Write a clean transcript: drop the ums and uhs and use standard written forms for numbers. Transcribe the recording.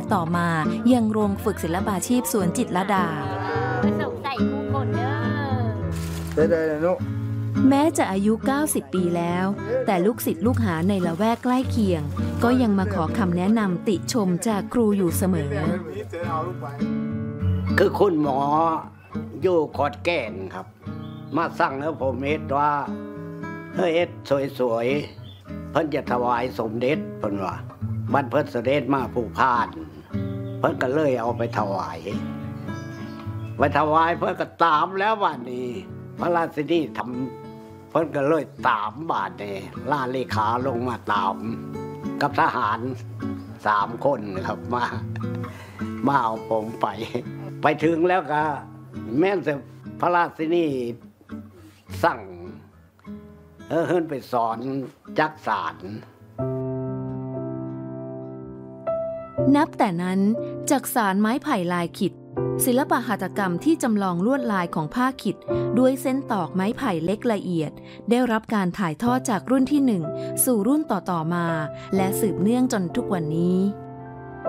ต่อมายังโรงฝึกศิลปาชีพสวนจิตรลดาแม้จะอายุ 90 ปีแล้ว แต่ลูกศิษย์ลูกหาในละแวกใกล้เคียงก็ยังมาขอคำแนะนำติชมจากครูอยู่เสมอคือคุณหมออยู่ขอดแก่นครับมาสั่งให้ผมเฮ็ดว่าเฮ็ดสวยๆเพิ่นจะถวายสมเด็จเพิ่นว่าบัดเพิ่นเสด็จมาผู้พานเพิ่นก็เลยเอาไปถวายเพิ่นก็ตามแล้ววันนี้พระราชินีทำเพิ่นก็เลยตามบาดนี้ล่าเลขาลงมาตามกับทหาร3 คนครับมาเอาผมไปถึงแล้วก็แม่นแต่พระราชินีสั่งเฮิ่นไปสอนจักสานนับแต่นั้นจักสานไม้ไผ่ลายขิดศิลปหัตถกรรมที่จำลองลวดลายของผ้าขิดด้วยเส้นตอกไม้ไผ่เล็กละเอียดได้รับการถ่ายทอดจากรุ่นที่ 1 สู่รุ่นต่อๆมาและสืบเนื่องจนทุกวันนี้